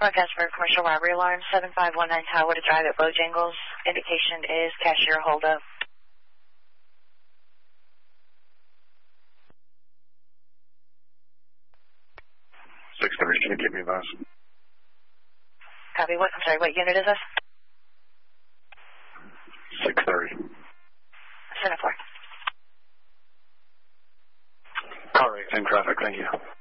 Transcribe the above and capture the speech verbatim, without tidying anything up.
Broadcast for commercial robbery alarm, seven five one nine Tower to Drive at Bojangles. Indication is cashier holdup. six thirty, can you give me those? Copy. What? I'm sorry, what unit is this? six thirty. Center four. All right, same traffic, thank you.